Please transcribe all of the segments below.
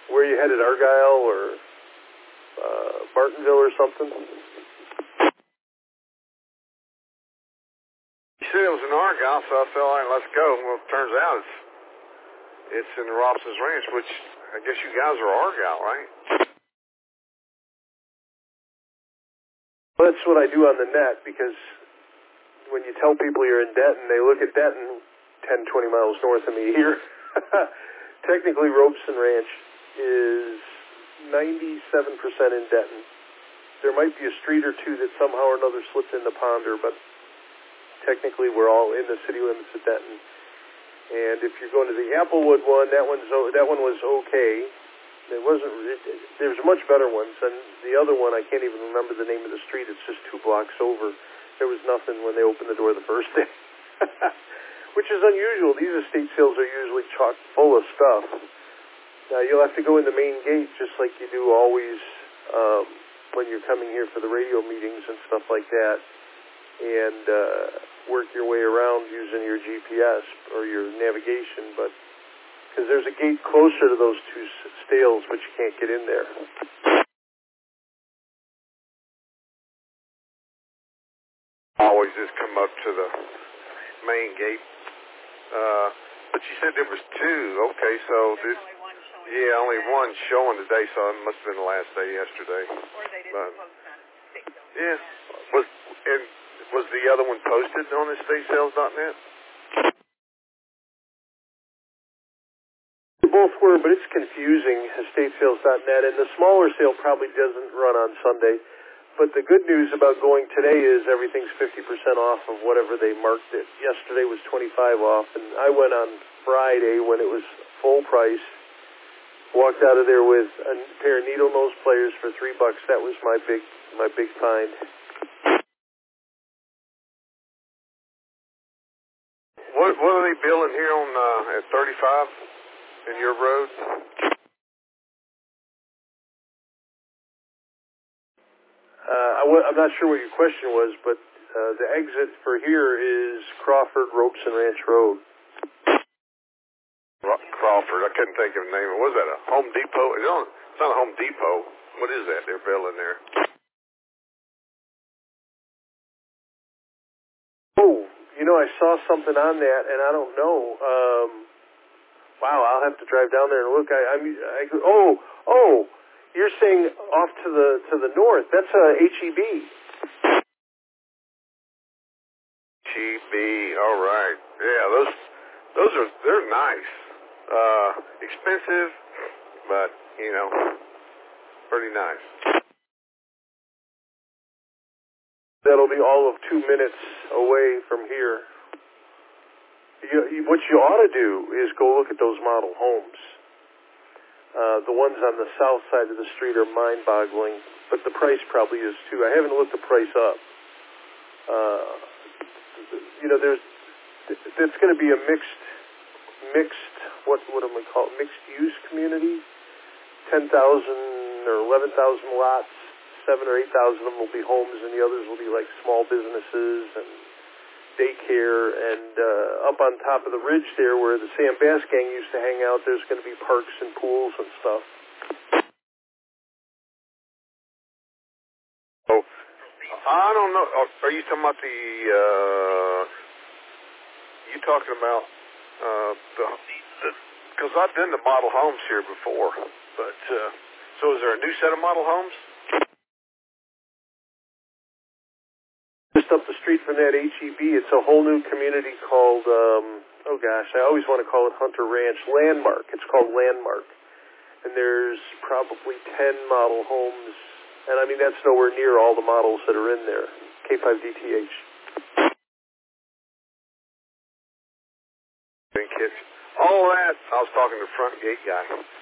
Where you headed, Argyle or Martinville or something? He said it was in Argyle, so I felt like, let's go. Well, it turns out it's in Robson's Ranch, which I guess you guys are Argyle, right? Well, that's what I do on the net, because when you tell people you're in Denton, they look at Denton 10, 20 miles north of me here. Technically, Robeson Ranch is 97% in Denton. There might be a street or two that somehow or another slipped into Ponder, but technically we're all in the city limits of Denton. And if you're going to the Applewood one, that one was okay. There's much better ones, and the other one, I can't even remember the name of the street. It's just 2 blocks over. There was nothing when they opened the door the first day, which is unusual. These estate sales are usually chock full of stuff. Now, you'll have to go in the main gate just like you do always when you're coming here for the radio meetings and stuff like that, and work your way around using your GPS or your navigation, but because there's a gate closer to those 2 sales, but you can't get in there. Always just come up to the main gate. But you said there was 2. Okay, so only one showing today, so it must have been the last day yesterday. Or they didn't post on Yeah. Was the other one posted on estatesales.net? Both were, but it's confusing, estatesales.net, and the smaller sale probably doesn't run on Sunday. But the good news about going today is everything's 50% off of whatever they marked it. Yesterday was 25 off, and I went on Friday when it was full price, walked out of there with a pair of needle nose players for $3. That was my big find. What are they building here on at 35 in your road? I'm not sure what your question was, but the exit for here is Crawford, Robeson Ranch Road. Crawford, I couldn't think of the name. What was that, a Home Depot? It's not a Home Depot. What is that they're building there? Oh, I saw something on that, and I don't know. Wow, I'll have to drive down there and look. You're saying off to the north. That's HEB. HEB, all right. Yeah, they're nice. Expensive, but pretty nice. That'll be all of 2 minutes away from here. What you ought to do is go look at those model homes. The ones on the south side of the street are mind-boggling, but the price probably is too. I haven't looked the price up. That's going to be a mixed, what am we call it, mixed-use community. 10,000 or 11,000 lots, 7,000 or 8,000 of them will be homes, and the others will be like small businesses and daycare. And up on top of the ridge there where the Sam Bass gang used to hang out, there's going to be parks and pools and stuff. Oh, I don't know. Are you talking about because I've done the model homes here before, but so is there a new set of model homes? Just up the street from that HEB, it's a whole new community called, I always want to call it Hunter Ranch, Landmark. It's called Landmark. And there's probably 10 model homes, and I mean, that's nowhere near all the models that are in there, K5DTH. All that, I was talking to the front gate guy.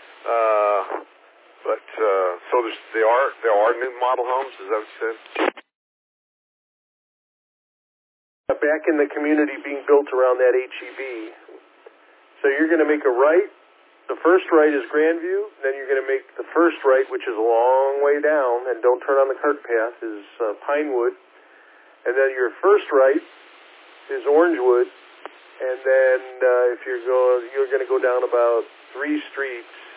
So there are new model homes, is that what you said? Back in the community being built around that HEB. So you're going to make a right. The first right is Grandview. Then you're going to make the first right, which is a long way down, and don't turn on the cart path, is Pinewood. And then your first right is Orangewood. And then if you're going to go down about 3 streets,